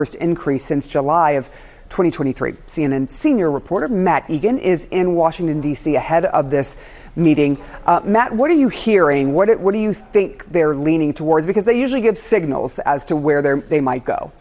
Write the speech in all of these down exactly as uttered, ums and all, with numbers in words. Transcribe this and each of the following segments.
first increase since July of twenty twenty-three. C N N senior reporter Matt Egan is in Washington, D C ahead of this meeting. Uh, Matt, what are you hearing? What, what do you think they're leaning towards? Because they usually give signals as to where they might go.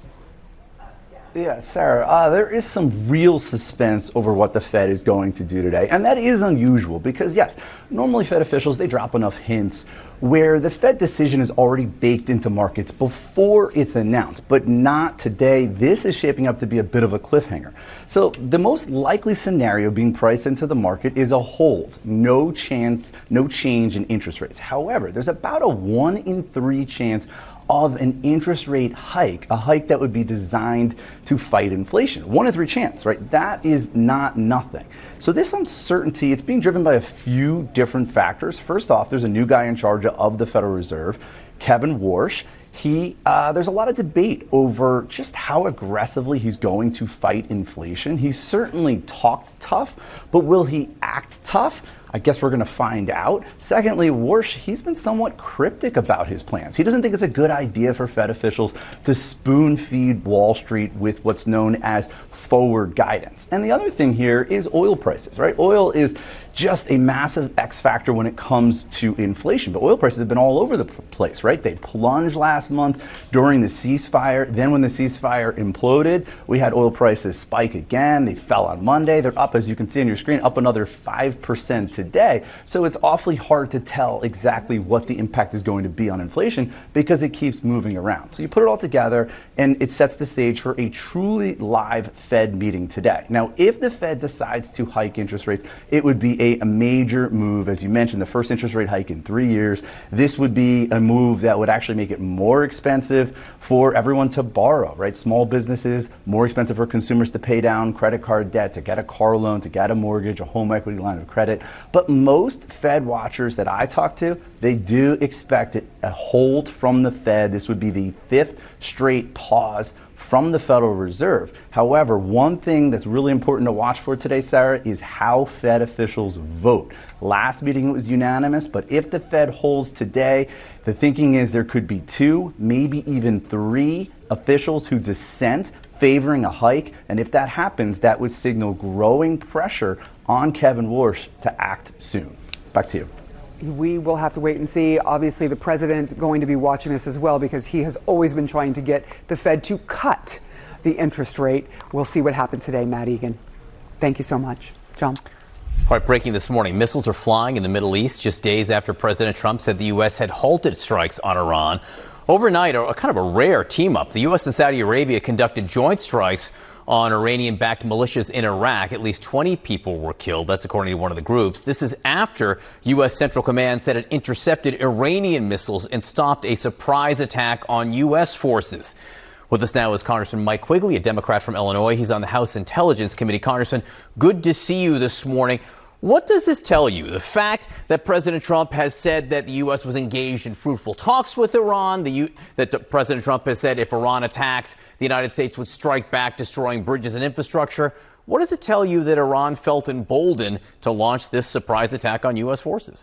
Yeah, Sarah, uh, there is some real suspense over what the Fed is going to do today. And that is unusual because, yes, normally Fed officials, they drop enough hints where the Fed decision is already baked into markets before it's announced. But not today. This is shaping up to be a bit of a cliffhanger. So the most likely scenario being priced into the market is a hold. No chance, no change in interest rates. However, there's about a one in three chance of an interest rate hike, a hike that would be designed to fight inflation. One in three chance, right? That is not nothing. So this uncertainty, it's being driven by a few different factors. First off, there's a new guy in charge of the Federal Reserve, Kevin Warsh. He, uh, there's a lot of debate over just how aggressively he's going to fight inflation. He's certainly talked tough, but will he act tough? I guess we're going to find out. Secondly, Warsh, he's been somewhat cryptic about his plans. He doesn't think it's a good idea for Fed officials to spoon feed Wall Street with what's known as forward guidance. And the other thing here is oil prices, right? Oil is just a massive X factor when it comes to inflation. But oil prices have been all over the place, right? They plunged last month during the ceasefire. Then when the ceasefire imploded, we had oil prices spike again. They fell on Monday. They're up, as you can see on your screen, up another five percent today. So it's awfully hard to tell exactly what the impact is going to be on inflation because it keeps moving around. So you put it all together and it sets the stage for a truly live Fed meeting today. Now, if the Fed decides to hike interest rates, it would be a, a major move. As you mentioned, the first interest rate hike in three years. This would be a move that would actually make it more expensive for everyone to borrow, right? Small businesses, more expensive for consumers to pay down credit card debt, to get a car loan, to get a mortgage, a home equity line of credit. But most Fed watchers that I talk to, they do expect it, a hold from the Fed. This would be the fifth straight pause from the Federal Reserve. However, one thing that's really important to watch for today, Sarah, is how Fed officials vote. Last meeting it was unanimous, but if the Fed holds today, the thinking is there could be two, maybe even three officials who dissent, favoring a hike. And if that happens, that would signal growing pressure on Kevin Warsh to act soon. Back to you. We will have to wait and see. Obviously, the president going to be watching this as well because he has always been trying to get the Fed to cut the interest rate. We'll see what happens today, Matt Egan. Thank you so much. John. All right, breaking this morning, missiles are flying in the Middle East just days after President Trump said the U S had halted strikes on Iran. Overnight, a, a kind of a rare team up. The U S and Saudi Arabia conducted joint strikes on Iranian-backed militias in Iraq. At least twenty people were killed. That's according to one of the groups. This is after U S Central Command said it intercepted Iranian missiles and stopped a surprise attack on U S forces. With us now is Congressman Mike Quigley, a Democrat from Illinois. He's on the House Intelligence Committee. Congressman, good to see you this morning. What does this tell you? The fact that President Trump has said that the U S was engaged in fruitful talks with Iran, the U- that the President Trump has said if Iran attacks, the United States would strike back, destroying bridges and infrastructure. What does it tell you that Iran felt emboldened to launch this surprise attack on U S forces?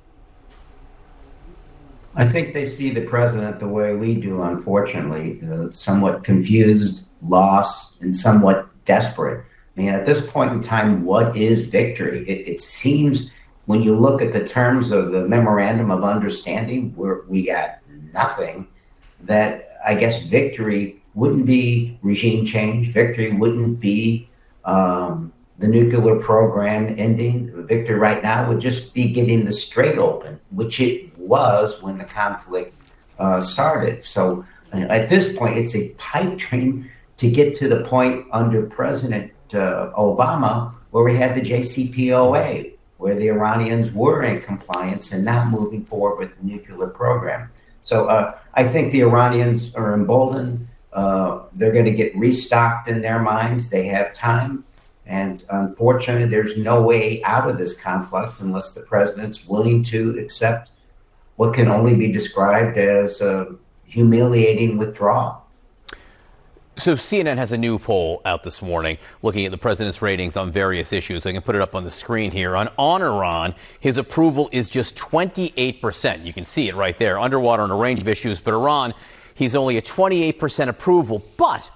I think they see the president the way we do, unfortunately, uh, somewhat confused, lost, and somewhat desperate. I mean, at this point in time, what is victory? It, it seems when you look at the terms of the memorandum of understanding, where we got nothing, that I guess victory wouldn't be regime change. Victory wouldn't be um, the nuclear program ending. Victory right now would just be getting the Strait open, which it was when the conflict uh, started. So uh, at this point, it's a pipe dream to get to the point under President Uh, Obama, where we had the J C P O A, where the Iranians were in compliance and not moving forward with the nuclear program. So uh, I think the Iranians are emboldened. Uh, they're going to get restocked in their minds. They have time. And unfortunately, there's no way out of this conflict unless the president's willing to accept what can only be described as a humiliating withdrawal. So C N N has a new poll out this morning looking at the president's ratings on various issues. I can put it up on the screen here. On, on Iran, his approval is just twenty-eight percent. You can see it right there, underwater on a range of issues. But Iran, he's only at twenty-eight percent approval. But